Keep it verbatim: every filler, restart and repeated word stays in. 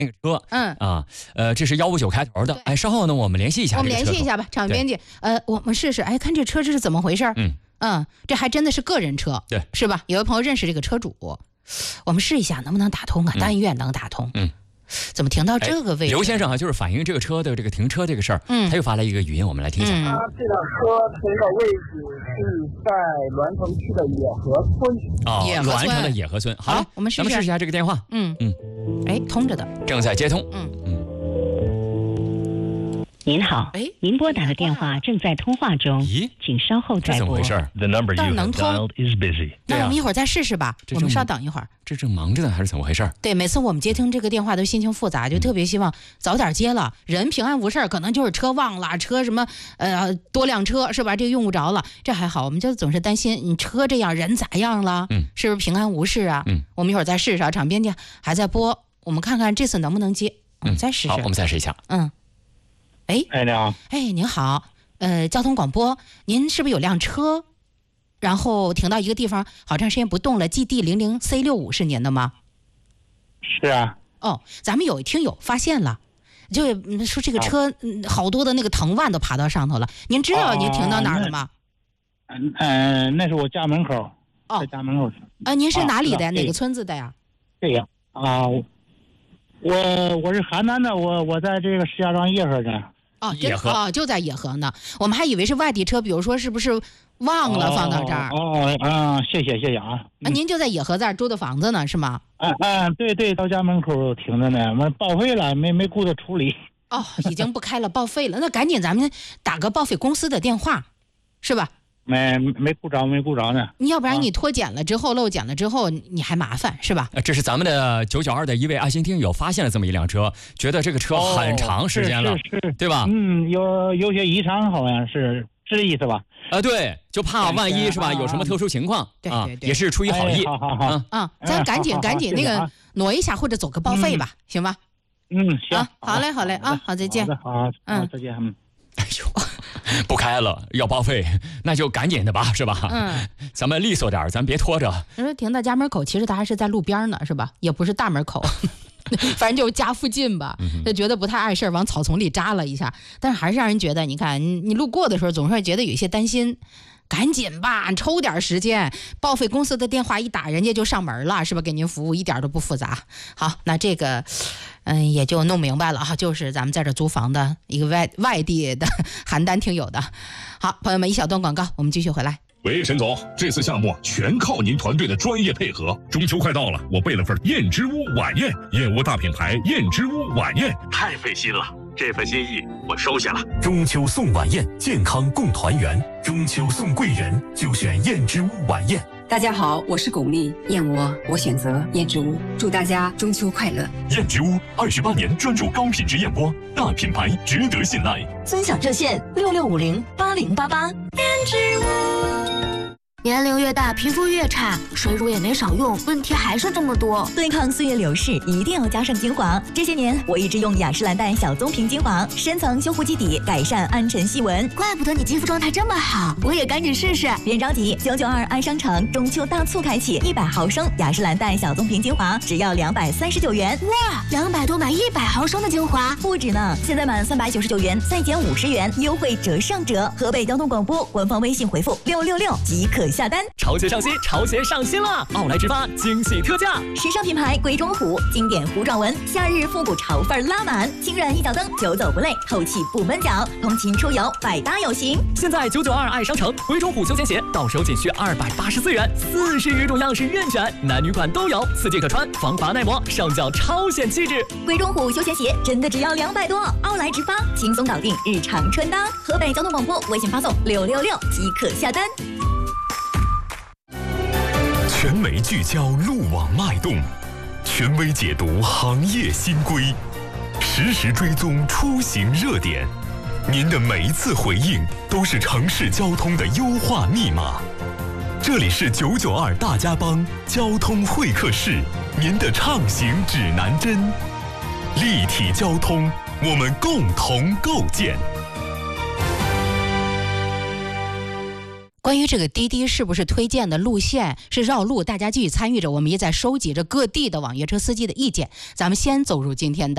那个车， 嗯啊，呃，这是幺五九开头的。哎，稍后呢，我们联系一下我这个车主。 们联系一下吧，场编辑。呃，我们试试，哎，看这车这是怎么回事？ 嗯嗯，这还真的是个人车， 对， 是吧？有位朋友认识这个车主，我们试一下能不能打通啊？但愿能打通。 嗯。 怎么停到这个位置？ 刘先生啊，就是反映这个车的这个停车这个事儿， 嗯， 他又发来一个语音，我们来听一下。 嗯、 他这辆车停的位置是在栾城区的野河村。 哦， 野河村栾城的野河村。好， 好我们试试咱们试一下这个电话。 嗯嗯， 哎，通着的， 正在接通。 嗯嗯。 您好， 哎， 您拨打的电话正在通话中， 咦， 请稍后再拨。 这怎么回事 ？The number you have dialed is busy。 那我们一会儿再试试吧。我们稍等一会儿。 这正忙着呢，还是怎么回事？ 对，每次我们接听这个电话都心情复杂，就特别希望早点接了，人平安无事，可能就是车忘了，车什么呃多辆车是吧？这个用不着了，这还好。我们就总是担心你车这样，人咋样了？ 嗯， 是不是平安无事啊？ 嗯， 我们一会儿再试试啊。场编辑还在播，我们看看这次能不能接。嗯，再试试。 好，我们再试一下。 嗯。哎， 哎，你好， 哎，您好，呃，交通广播，您是不是有辆车，然后停到一个地方，好长时间不动了 ？G D 零零 C 六五是您的吗？ 是啊。 哦，咱们有一听友发现了，就嗯说这个车、嗯、好多的那个藤蔓都爬到上头了。您知道您停到哪儿了吗？ 嗯、呃呃，那是我家门口。 哦， 在家门口。 啊，您是哪里的？ 啊、 哪个村子的呀？ 对呀，啊，我我是邯郸的，我我在这个石家庄颐和的。 哦，真哦，就在野河呢。我们还以为是外地车，比如说是不是忘了放到这儿？ 哦，啊、哦，谢谢谢谢啊。 啊，您就在野河这儿租的房子呢，是吗？ 嗯嗯，对对，到家门口停着呢，完报废了，没没顾着处理。 哦，已经不开了，报废了。那赶紧咱们打个报废公司的电话，是吧？ 没没顾着，没顾着呢。 你要不然你脱检了之后、漏检了之后，你还麻烦是吧？ 这是咱们的九九二的一位爱心听友发现了这么一辆车，觉得这个车很长时间了， 哦、是是是对吧？ 嗯，有有些异常，好像是是这意思吧？ 啊，对，就怕万一是吧，有什么特殊情况， 对对对， 也是出于好意。 好好好啊啊，咱赶紧赶紧那个挪一下或者走个报废吧，行吧？ 嗯，行， 啊，好嘞好嘞啊，好，再见。 好， 嗯， 再见。嗯。 哎呦，不开了，要报废，那就赶紧的吧，是吧？ 嗯， 咱们利索点，咱别拖着。 你说停到家门口，其实他还是在路边呢，是吧？也不是大门口，反正就是家附近吧。就觉得不太碍事，往草丛里扎了一下，但是还是让人觉得，你看你你路过的时候，总是觉得有一些担心。赶紧吧，抽点时间，报废公司的电话一打，人家就上门了，是吧？给您服务一点都不复杂。好，那这个，嗯，也就弄明白了哈，就是咱们在这租房的一个外外地的邯郸听友的。好，朋友们，一小段广告，我们继续回来。 喂，沈总，这次项目全靠您团队的专业配合。中秋快到了，我备了份燕之屋晚宴，燕窝大品牌燕之屋晚宴，太费心了。这份心意我收下了。 中秋送晚宴，健康共团圆。中秋送贵人，就选燕之屋晚宴。 大家好，我是巩俐，燕窝我选择燕之屋，祝大家中秋快乐。 燕之屋二十八年专注高品质燕窝，大品牌值得信赖。 分享热线六六五零八零八八。燕之屋。年龄越大，皮肤越差，水乳也没少用，问题还是这么多。 对抗岁月流逝，一定要加上精华。这些年，我一直用雅诗兰黛小棕瓶精华，深层修护基底，改善暗沉细纹。 怪不得你肌肤状态这么好，我也赶紧试试。 别着急，九九二爱商城中秋大促开启，一百毫升雅诗兰黛小棕瓶精华只要两百三十九元。 哇，两百多买一百毫升的精华， 不止呢！现在满三百九十九元再减五十元，优惠折上折。河北交通广播官方微信回复六六六即可下单。 潮鞋上新，潮鞋上新了！奥莱直发惊喜特价， 时尚品牌鬼冢虎经典糊状纹，夏日复古潮范拉满，轻软一脚蹬，久走不累，透气不闷脚，通勤出游百搭有型。 现在九九二爱商城鬼冢虎休闲鞋到手仅需二百八十四元，四十余种样式任选，男女款都有，四季可穿，防滑耐磨，上脚超显气质。 鬼冢虎休闲鞋真的只要两百多，奥莱直发轻松搞定日常穿搭。河北交通广播微信发送六六六即可下单。 全媒聚焦路网脉动，权威解读行业新规，实时追踪出行热点。您的每一次回应都是城市交通的优化密码。这里是九九二大家帮交通会客室，您的畅行指南针。立体交通，我们共同构建。 关于这个滴滴是不是推荐的路线是绕路，大家继续参与着，我们也在收集着各地的网约车司机的意见。咱们先走入今天的